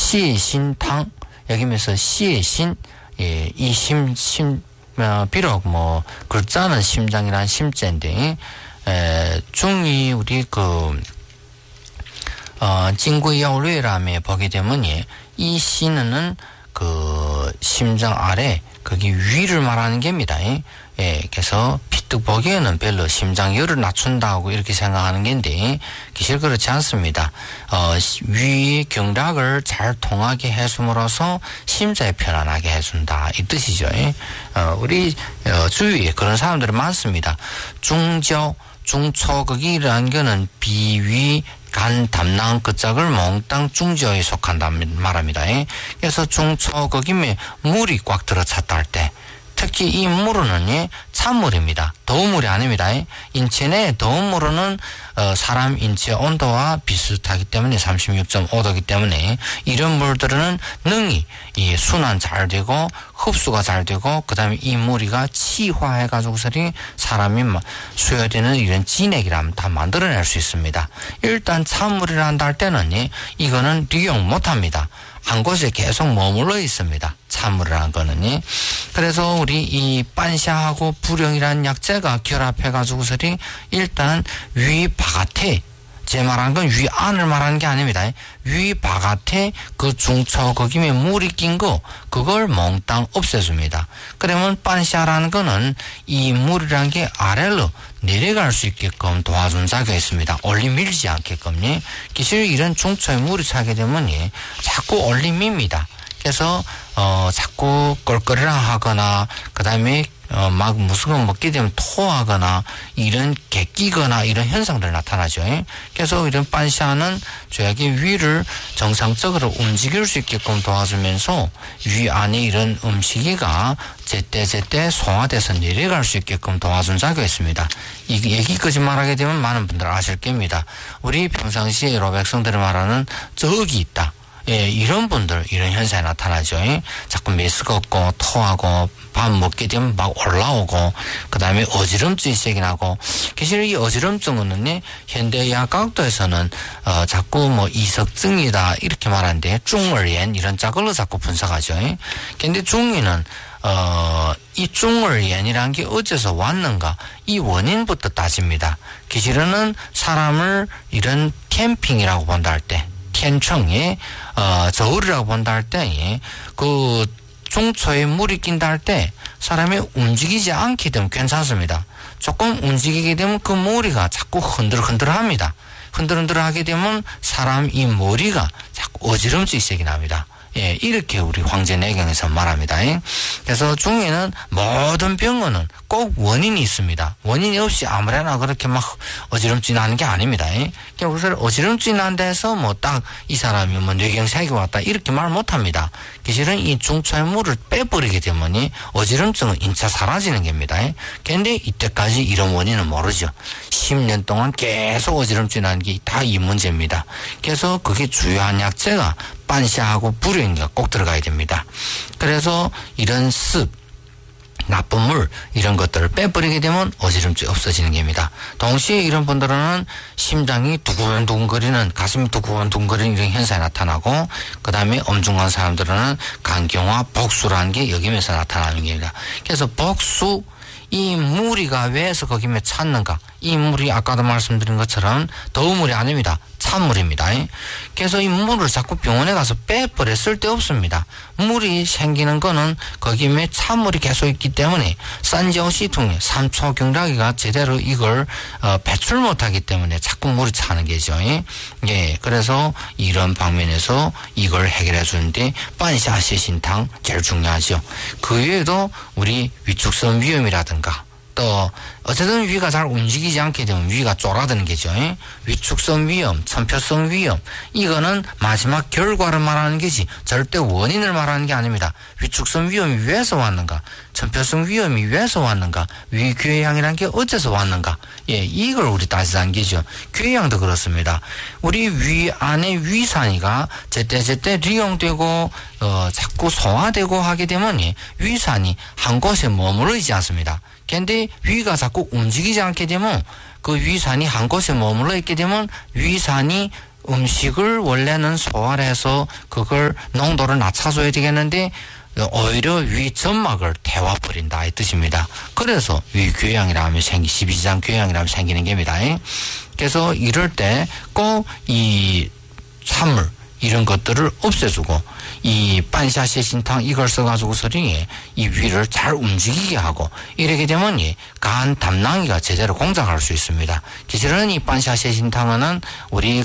시신탕 여기면서 시신 예, 이 비록 뭐 글자는 심장이란 심자인데 중이 우리 진구야오류라며 보게 되면 이 신은 그 심장 아래 거기 위를 말하는 겁니다. 예, 그래서 피뜩 보기에는 별로 심장열을 낮춘다고 이렇게 생각하는 건데 사실 그렇지 않습니다. 위 경락을 잘 통하게 해줌으로써 심장에 편안하게 해준다 이 뜻이죠. 우리 주위에 그런 사람들이 많습니다. 중초극이라는 거는 비위 간 담낭 끝짝을 몽땅 중저에 속한다는 말합니다. 그래서 중초극임에 물이 꽉 들어찼다 할 때 특히 이 물은 찬물입니다. 더운 물이 아닙니다. 인체 내 더운 물은 사람 인체 온도와 비슷하기 때문에 36.5도이기 때문에 이런 물들은 능히 이 순환 잘 되고 흡수가 잘 되고 그 다음에 이 물이가 치화해가지고서리 사람이 수요되는 이런 진액이라면 다 만들어낼 수 있습니다. 일단 찬물이라 한다 할 때는 이거는利用 못합니다. 한 곳에 계속 머물러 있습니다. 찬물이라는 거는. 그래서 우리 이 빤샤하고 불령이라는 약재가 결합해가지고서리 일단 위 바깥에 제 말한 건 위 안을 말하는 게 아닙니다. 위 바깥에 그 중초극임에 물이 낀 거 그걸 몽땅 없애줍니다. 그러면 빤샤라는 거는 이 물이라는 게 아래로 내려갈 수 있게끔 도와준 작용이 있습니다. 올리 밀지 않게끔. 기실 이런 중초에 물이 차게 되면 자꾸 올리 밉니다. 그래서 자꾸 껄껄이라 하거나 그 다음에 막 무슨 거 먹게 되면 토하거나 이런 개끼거나 이런 현상들이 나타나죠. 그래서 이런 빤샤는 저에게 위를 정상적으로 움직일 수 있게끔 도와주면서 위 안에 이런 음식이가 제때 소화돼서 내려갈 수 있게끔 도와준 작용이 있습니다. 이 얘기까지 말하게 되면 많은 분들 아실 겁니다. 우리 평상시에 여러 백성들이 말하는 적이 있다. 예, 이런 분들, 이런 현상이 나타나죠. 자꾸 메스가 없고, 토하고, 밥 먹게 되면 막 올라오고, 그 다음에 어지럼증이 시작이 나고, 사실 이 어지럼증은 현대의학 각도에서는, 자꾸 뭐 이석증이다, 이렇게 말하는데, 중耳炎, 이런 짝으로 자꾸 분석하죠. 근데 중이는, 이 중耳炎이라는 게 어째서 왔는가, 이 원인부터 따집니다. 사실은 사람을 이런 캠핑이라고 본다 할 때, 텐청에 저울이라고 본다 할 때 그 중초에 물이 낀다 할 때 사람이 움직이지 않게 되면 괜찮습니다. 조금 움직이게 되면 그 머리가 자꾸 흔들흔들합니다. 흔들흔들하게 되면 사람 이 머리가 자꾸 어지럼증이 시작이 납니다. 예, 이렇게 우리 황제내경에서 말합니다. 그래서 중에는 모든 병원은 꼭 원인이 있습니다. 원인이 없이 아무래나 그렇게 막 어지럼증이 나는 게 아닙니다. 그래서 어지럼증이 난다 해서 뭐 딱 이 사람이 뭐 뇌경색이 왔다 이렇게 말 못합니다. 사실은 이 중초의 물을 빼버리게 되면 어지럼증은 인차 사라지는 겁니다. 그런데 이때까지 이런 원인은 모르죠. 10년 동안 계속 어지럼증이 나는 게 다 이 문제입니다. 그래서 그게 주요한 약재가 빤샤하고 불용이 꼭 들어가야 됩니다. 그래서 이런 습, 나쁜 물 이런 것들을 빼버리게 되면 어지럼증이 없어지는 겁니다. 동시에 이런 분들은 심장이 두근두근거리는 가슴이 두근두근거리는 이런 현상이 나타나고 그 다음에 엄중한 사람들은 간경화 복수라는 게 여기면서 나타나는 겁니다. 그래서 복수 이 무리가 왜서 거기에 찾는가? 이 물이 아까도 말씀드린 것처럼 더운 물이 아닙니다. 찬물입니다. 그래서 이 물을 자꾸 병원에 가서 빼버려 쓸데없습니다. 물이 생기는 거는 거기에 찬물이 계속 있기 때문에 산지오시통에 삼초경락이가 제대로 이걸 배출 못하기 때문에 자꾸 물이 차는 게죠. 예, 그래서 이런 방면에서 이걸 해결해 주는데 빤샤시신탕 제일 중요하죠. 그 외에도 우리 위축성 위염이라든가 또 어쨌든 위가 잘 움직이지 않게 되면 위가 쫄아드는 게죠. 위축성 위염, 천표성 위염 이거는 마지막 결과를 말하는 게지 절대 원인을 말하는 게 아닙니다. 위축성 위염이 왜서 왔는가, 천표성 위염이 왜서 왔는가, 위궤양이라는 게 어째서 왔는가, 예, 이걸 우리 따지자는 게죠. 궤양도 그렇습니다. 우리 위 안에 위산이가 제때利用되고 자꾸 소화되고 하게 되면 위산이 한 곳에 머물러 있지 않습니다. 근데 위가 자꾸 움직이지 않게 되면 그 위산이 한 곳에 머물러 있게 되면 위산이 음식을 원래는 소화를 해서 그걸 농도를 낮춰줘야 되겠는데 오히려 위 점막을 태워버린다 이 뜻입니다. 그래서 위궤양이라면 십이지장 궤양이라면 생기는 겁니다. 그래서 이럴 때 꼭 이 찬물 이런 것들을 없애주고 이 반샤시신탕 이걸 써가지고서리 이 위를 잘 움직이게 하고 이렇게 되면 이 간 담낭이가 제대로 공작할 수 있습니다. 기실은 이 반샤시신탕은 우리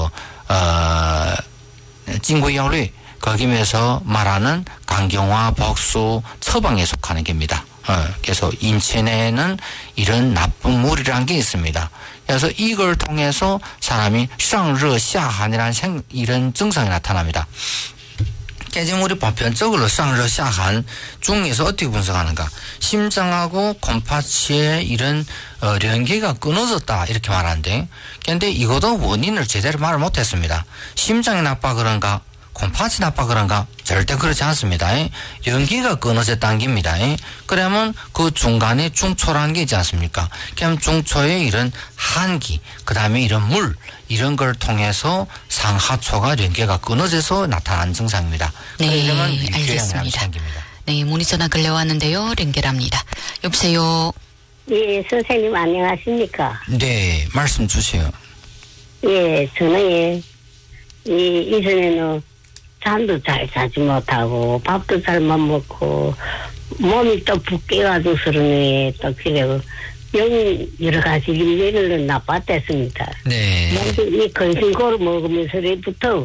징구야류 거기에서 말하는 강경화, 복수, 처방에 속하는 겁니다. 그래서 인체 내에는 이런 나쁜 물이라는 게 있습니다. 그래서 이걸 통해서 사람이 상热下寒이라는 이런 증상이 나타납니다. 지금 우리 보편적으로 상热下寒 중에서 어떻게 분석하는가? 심장하고 곰파치의 이런 연계가 끊어졌다 이렇게 말하는데, 그런데 이것도 원인을 제대로 말을 못했습니다. 심장이 나빠 그런가? 곰파치 나빠 그런가? 절대 그렇지 않습니다. 연기가 끊어졌다는 겁니다. 그러면 그 중간에 중초라는 게 있지 않습니까? 그럼 중초의 이런 한기, 그 다음에 이런 물, 이런 걸 통해서 상하초가 연계가 끊어져서 나타나는 증상입니다. 네, 알겠습니다. 네, 문의 전화 걸려왔는데요. 연결합니다. 여보세요. 예, 선생님 안녕하십니까? 네, 말씀 주세요. 예, 저는 이전에는 잠도 잘 자지 못하고 밥도 잘 못 먹고 몸이 또 붓게가지고 그러네 또 그래고 여러 가지 일들은 나빴댔습니다. 네. 먼저 이 건신고를 먹으면서부터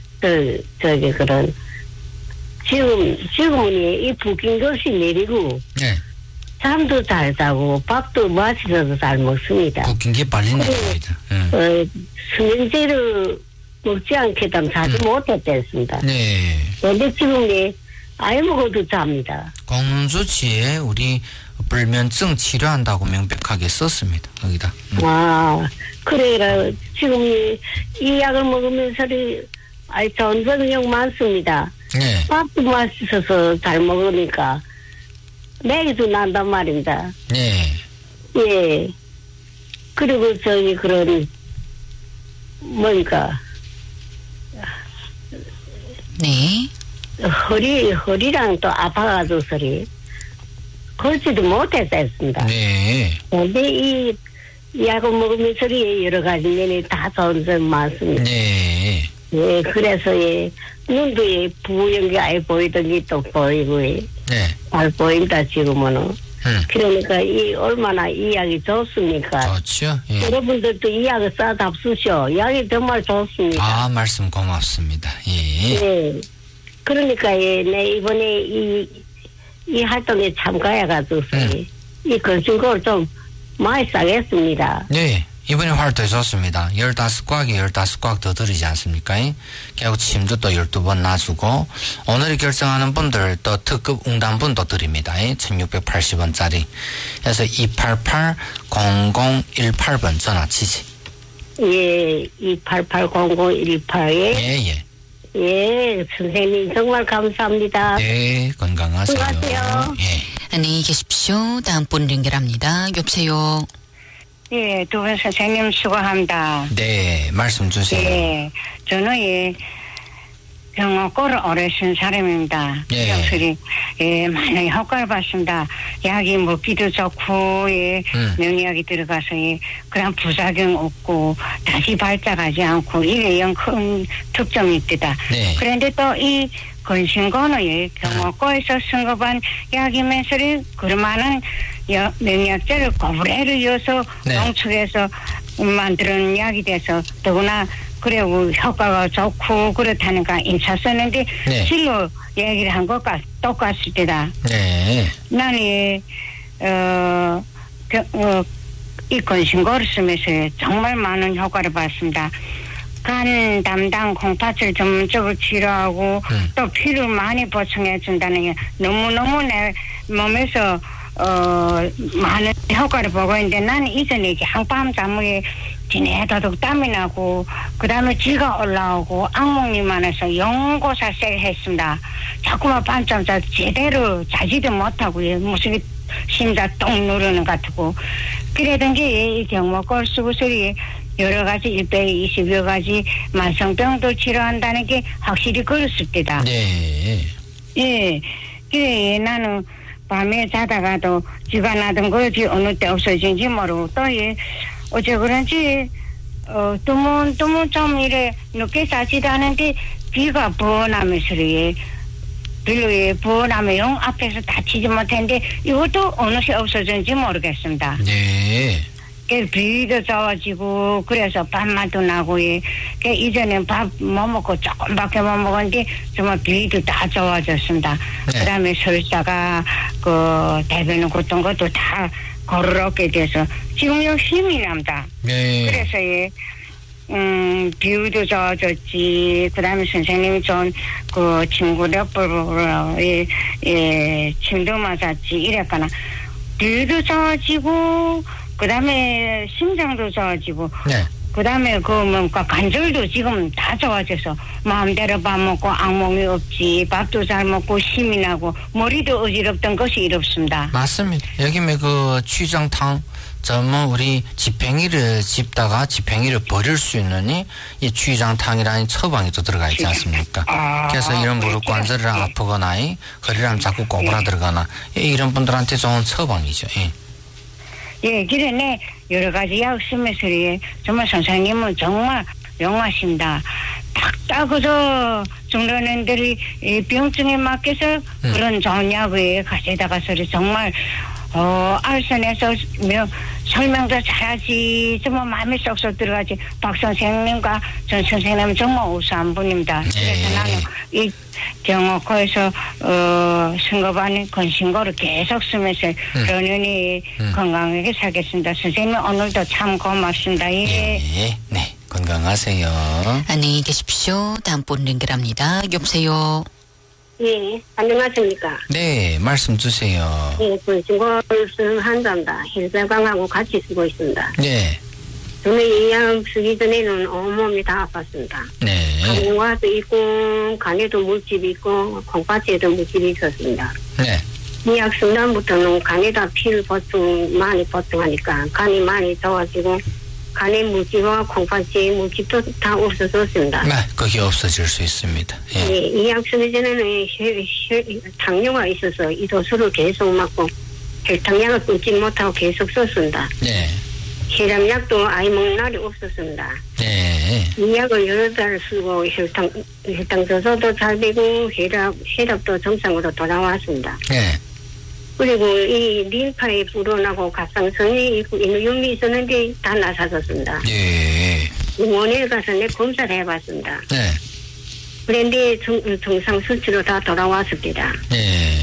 그런 지금은 이 붓긴 것이 내리고 네. 잠도 잘 자고 밥도 맛있어서 잘 먹습니다. 붓긴 게 빨리 내립니다. 수면제를 먹지 않게 되면 자주 못했댔습니다. 네. 근데 지금 아이 먹어도 잡니다. 공주치에 우리 불면증 치료한다고 명백하게 썼습니다. 여기다. 그래라 지금 이 약을 먹으면서 좋은 적용 많습니다. 네. 밥도 맛있어서 잘 먹으니까 내기도 난단 말입니다. 네. 예. 그리고 그런 뭔가 네. 허리랑 또 아파가지고 걷지도 못했습니다. 네. 근데 이 약을 먹으면서 여러 가지 면이 다 좋은 점 많습니다. 네. 예, 그래서 눈도 부연 게 아예 보이던 게 또 보이고 네. 잘 보인다 지금은. 그러니까 얼마나 이 약이 좋습니까? 좋죠. 예. 여러분들도 이 약을 싸잡수셔. 약이 정말 좋습니다. 말씀 고맙습니다. 예. 네. 그러니까 내 이번에 이 활동에 참가해가지고 이 건신고를 좀 많이 싸겠습니다. 네. 이번에 활동이 좋습니다. 15꽉이 15꽉 더 드리지 않습니까? 결국 침도 또 12번 놔주고, 오늘 결정하는 분들 또 특급 웅담분도 드립니다. 1680원짜리. 그래서 288-0018번 전화 치지. 예, 288-0018에. 예. 예, 선생님 정말 감사합니다. 네, 건강하세요. 수고하세요. 예. 안녕히 계십시오. 다음 분 연결합니다. 여보세요. 예, 두 분 선생님 수고합니다. 네, 말씀 주세요. 예, 저는 병원고를 오래 쓴 사람입니다. 예. 역시 많은 효과를 봤습니다. 약이 먹기도 좋고 명약이 들어가서 그런 부작용 없고 다시 발작하지 않고 이게 영 큰 특점이 있다. 네. 그런데 또 이 건신고는 병원고에서 승급한 약이면서 그러면은 명약제를 고브레를 이어서 농축해서 만드는 약이 돼서 더구나 그리고 효과가 좋고 그렇다니까 인차 썼는데 실로 얘기를 한 것과 똑같을 때다. 네. 나는 이 건신고를 쓰면서 정말 많은 효과를 봤습니다. 간 담당 콩팥을 전문적으로 치료하고 또 피를 많이 보충해 준다는 게 너무너무 내 몸에서 많은 효과를 보고 있는데 나는 이전에 한밤 잠에 지내다도 땀이 나고 그 다음에 쥐가 올라오고 악몽이 많아서 연고사세를 했습니다. 자꾸만 밤잠 제대로 자지도 못하고 무슨 심장 똥 누르는 것 같고 그러던 게 이 경목골 쓰고서리 여러 가지 120여 가지 만성병도 치료한다는 게 확실히 그렇습니다. 네. 예. 그 나는 밤에 자다가도 쥐가 나던 거지 어느 때 없어진지 모르고 또 예. 어째 그런지 뜨문 좀 이래 늦게 자지다는데 비가 부어나면서 예. 빌로에 부어나면 영 앞에서 다치지 못했는데 이것도 어느새 없어졌는지 모르겠습니다. 네. 비도 좋아지고 그래서 밥맛도 나고 예. 이전엔 밥 못 먹고 조금밖에 못 먹었는데 정말 비도 다 좋아졌습니다. 네. 그다음에 설사가 그 대변 걷던 것도 다 걸어오게 돼서 지금 요 힘이 납니다. 네. 그래서 예. 비유도 좋아졌지. 그다음에 선생님이 좀 그 친구 옆으로 예, 침도 맞았지. 이랬거나 비유도 좋아지고 그다음에 심장도 좋아지고. 네. 그다음에 그 뭔가 관절도 지금 다 좋아져서 마음대로 밥 먹고 악몽이 없지. 밥도 잘 먹고 힘이 나고 머리도 어지럽던 것이 이롭습니다. 맞습니다. 여기 그 취장탕 전문 우리 지팽이를 집다가 지팽이를 버릴 수 있는 이 취장탕이라는 처방이 또 들어가 있지 않습니까? 그래서 이런 무릎 관절을 아프거나 허리를 자꾸 꼬부라들거나 이런 분들한테 좋은 처방이죠. 예. 예, 그러네 여러 가지 약 쓰면서 정말 선생님은 정말 영화십니다. 딱 그저 중년인들이 병증에 맡겨서 그런 좋은 약을 가져다가서 정말 알선해서 설명도 잘하지 정말 마음에 쏙쏙 들어가지. 박 선생님과 전 선생님은 정말 우수한 분입니다. 그래서 나는 이 경호과에서 선거반 건신고를 계속 쓰면서 연연히 건강하게 살겠습니다. 선생님 오늘도 참 고맙습니다. 예. 네. 건강하세요. 안녕히 계십시오. 다음 분 연결합니다. 여보세요. 예, 안녕하십니까. 네, 말씀 주세요. 예, 건신고를 쓰는 환자입니다. 혈배강하고 같이 쓰고 있습니다. 네. 저는 이 약 쓰기 전에는 온몸이 다 아팠습니다. 네. 간과도 있고, 간에도 물집이 있고, 콩팥에도 물집이 있었습니다. 네. 이 약 쓴 다음부터는 간에다 피를 많이 보충하니까 간이 많이 좋아지고, 간에 물집과 콩팥에 물집도 다 없어졌습니다. 네, 그게 없어질 수 있습니다. 예. 예, 이 약 쓰기 전에는 당뇨가 있어서 이 도수를 계속 맞고, 혈당약을 끊지 못하고 계속 썼습니다. 네. 혈압약도 아예 먹는 날이 없었습니다. 네. 이 약을 여러 달 쓰고 혈당 조절도 잘 되고 혈압도 정상으로 돌아왔습니다. 네. 그리고 이 림파에 불어나고 갑상선이 있고 인후염이 있었는데 다 나사졌습니다. 네. 원에 가서 내 검사를 해봤습니다. 네. 그런데 정상 수치로 다 돌아왔습니다. 네.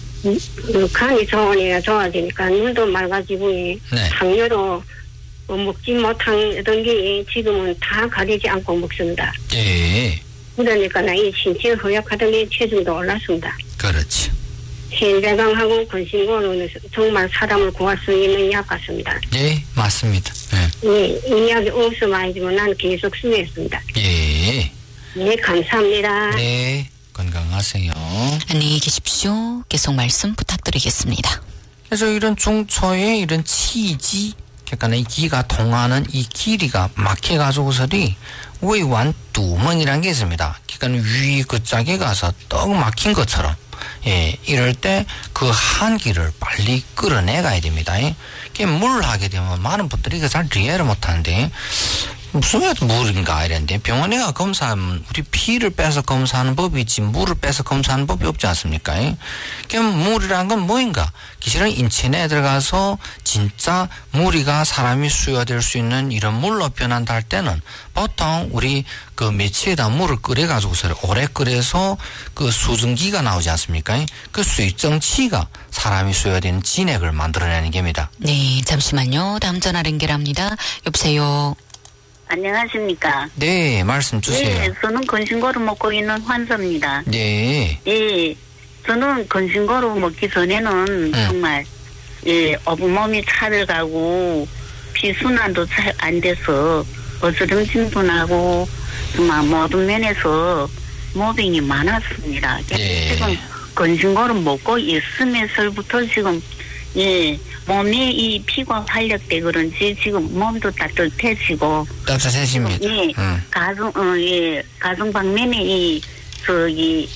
간이 좋아지니까 눈도 맑아지고 네. 당뇨로 먹지 못하던 게 지금은 다 가리지 않고 먹습니다. 네. 그러니까 이 신체 허약하던 게 체중도 올랐습니다. 그렇죠. 혈배강하고 건신고는 정말 사람을 구할 수 있는 약 같습니다. 네, 맞습니다. 네. 예, 이 약이 없으면 아니지만 나는 계속 쓰겠습니다. 예. 네, 감사합니다. 네, 건강하세요. 안녕히 계십시오. 계속 말씀 부탁드리겠습니다. 그래서 이런 중초에 이런 치지, 그러니까 이 기가 통하는 이 길이가 막혀가지고서리 외환 두먼이라는 게 있습니다. 그러니까 위 그 짝에 가서 떡 막힌 것처럼, 예, 이럴 때 그 한기를 빨리 끌어내가야 됩니다. 물 하게 되면 많은 분들이 그 잘 이해를 못하는데, 무슨 물인가 이랬는데 병원에 가 검사하면 우리 피를 빼서 검사하는 법이 있지 물을 빼서 검사하는 법이 없지 않습니까? 그럼 물이란 건 뭐인가? 기실은 인체 내에 들어가서 진짜 물이가 사람이 수요될 수 있는 이런 물로 변한다 할 때는 보통 우리 그 매치에다 물을 끓여가지고서 오래 끓여서 그 수증기가 나오지 않습니까? 그 수익정치가 사람이 수요되는 진액을 만들어내는 겁니다. 네, 잠시만요. 다음 전화 연결합니다. 여보세요. 안녕하십니까. 네, 말씀 주세요. 네, 저는 건신고를 먹고 있는 환자입니다. 네. 예, 저는 건신고를 먹기 전에는 정말 온몸이 차들가고 피순환도 잘 안 돼서 어스름짐도 나고 정말 모든 면에서 모병이 많았습니다. 예. 지금 건신고를 먹고 있으면서부터 지금 몸에 이 피가 활력돼 그런지 지금 몸도 따뜻해지고 따뜻해집니다. 예, 가정 방면에 이 저기